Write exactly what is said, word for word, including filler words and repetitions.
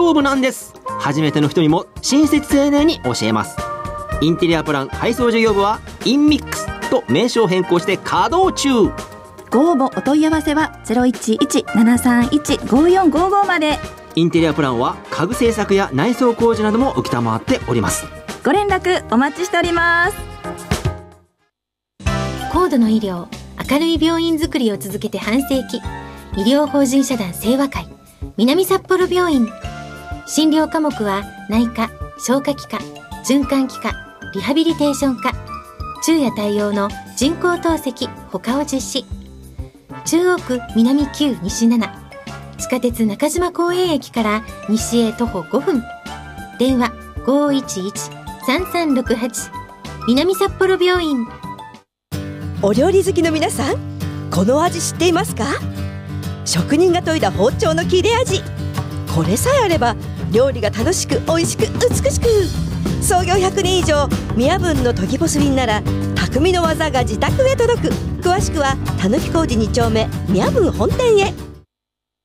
丈夫なんです。初めての人にも親切丁寧に教えます。インテリアプラン配送事業部はインミックスと名称変更して稼働中。 ご応募お問い合わせは ゼロいちいち ななさんいち ごよんごご まで。 インテリアプランは家具製作や内装工事なども承っております。 ご連絡お待ちしております。 高度の医療、明るい病院づくりを続けて半世紀、医療法人社団清和会南札幌病院。診療科目は内科、消化器科、循環器科、リハビリテーション科、昼夜対応の人工透析他を実施。中央区南きゅう西なな、地下鉄中島公園駅から西へ徒歩ごふん。電話 ごーいちいち さんさんろくはち 南札幌病院。 お料理好きの皆さん、この味知っていますか？職人が研いだ包丁の切れ味。これさえあれば料理が楽しく美味しく美しく。創業ひゃくねん以上、宮文の研ぎボスリンなら匠の技が自宅へ届く。詳しくはたぬき工事に丁目宮文本店へ。